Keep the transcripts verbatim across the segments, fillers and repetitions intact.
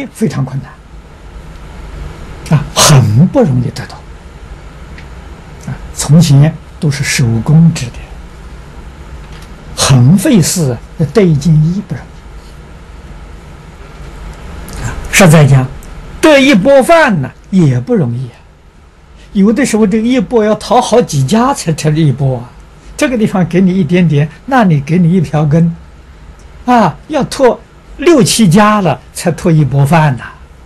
易非常困难，啊，很不容易得到。啊，从前都是手工制的，很费事，得一件衣不容易。啊，实在讲，得一钵饭呢也不容易啊。有的时候这个一钵要讨好几家才吃了一钵啊，这个地方给你一点点，那里给你一瓢羹，啊，要托六七家了才托一钵饭呐。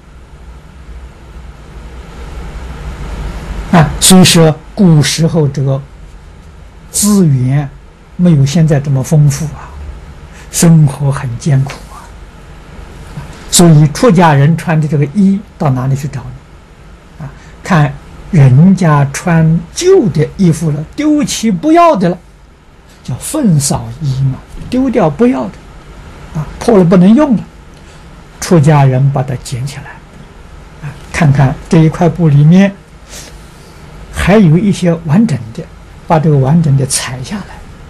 啊，所以说古时候这个资源没有现在这么丰富啊，生活很艰苦啊。所以出家人穿的这个衣到哪里去找呢？啊，看人家穿旧的衣服了，丢弃不要的了，叫粪扫衣嘛，丢掉不要的，啊，破了不能用了，出家人把它捡起来，啊，看看这一块布里面还有一些完整的，把这个完整的裁下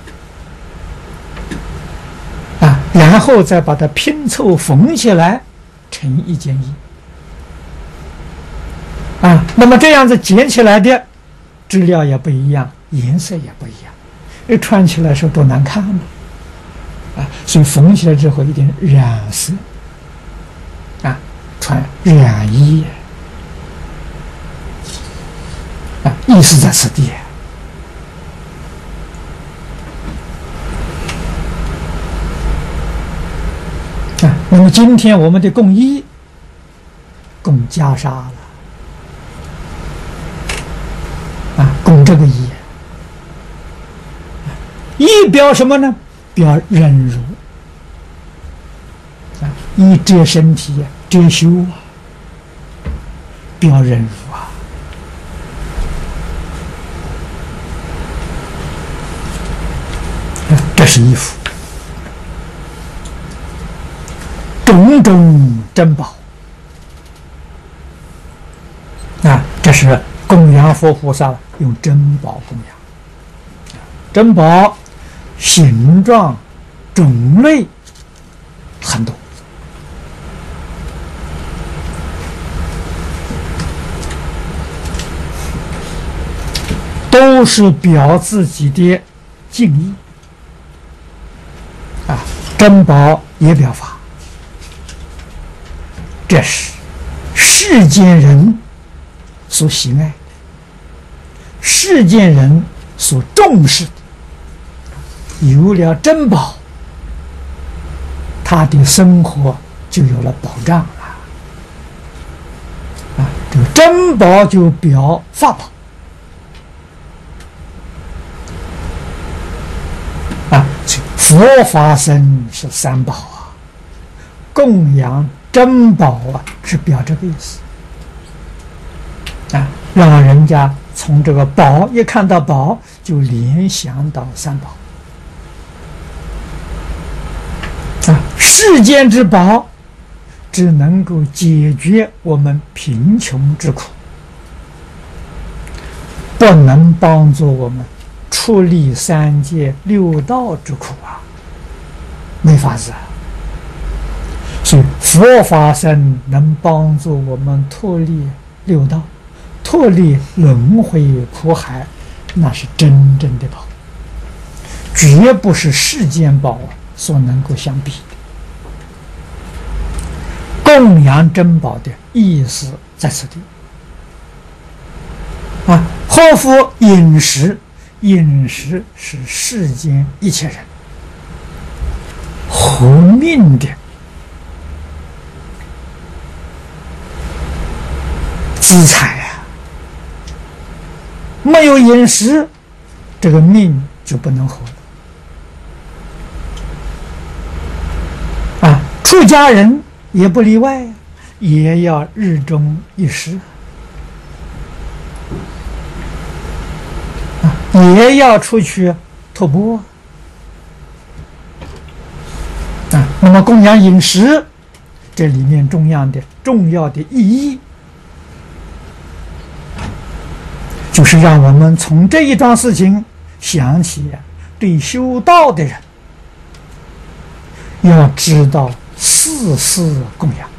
来，啊，然后再把它拼凑缝起来成一件衣。啊，那么这样子剪起来的质料也不一样，颜色也不一样，这穿起来时候多难看嘛！啊，所以缝起来之后一定染色，啊，穿染衣，啊，意思在此地。啊，那么今天我们的供衣，供袈裟了。啊，供这个衣，衣表什么呢？表忍辱啊，衣遮身体，遮羞啊，表忍辱啊。啊，这是衣服，种种珍宝啊，这是供养佛菩萨用珍宝供养，珍宝形状种类很多，都是表自己的敬意啊。珍宝也表法，这是世间人所喜爱的，世间人所重视的。有了珍宝，他的生活就有了保障了。啊，这个珍宝就表法宝。啊，佛法僧是三宝啊，供养珍宝啊，是表这个意思。啊，让人家从这个宝一看到宝，就联想到三宝。啊，世间之宝只能够解决我们贫穷之苦，不能帮助我们出离三界六道之苦啊，没法子啊。所以佛法僧能帮助我们脱离六道，脱离轮回苦海，那是真正的宝，绝不是世间宝啊所能够相比的。供养珍宝的意思在此地啊，后复饮食，饮食是世间一切人活命的资财啊，没有饮食，这个命就不能活了啊。出家人也不例外，也要日中一食啊，也要出去托钵啊。那么供养饮食，这里面重要的重要的意义，就是让我们从这一桩事情想起对修道的人要知道四事供养。